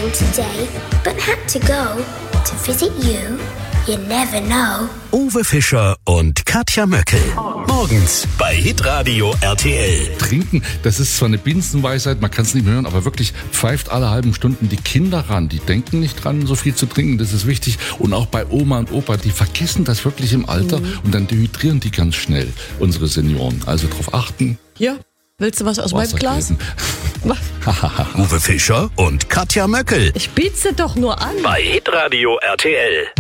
home today, but had to go to visit you. You never know. Uwe Fischer und Katja Möckel. Morgens bei Hitradio RTL. Trinken, das ist zwar eine Binsenweisheit, man kann es nicht mehr hören, aber wirklich pfeift alle halben Stunden die Kinder ran. Die denken nicht dran, so viel zu trinken, das ist wichtig. Und auch bei Oma und Opa, die vergessen das wirklich im Alter und dann dehydrieren die ganz schnell, unsere Senioren. Also drauf achten. Ja, willst du was aus meinem Glas? Uwe Fischer und Katja Möckel. Ich biete doch nur an. Bei Hitradio RTL.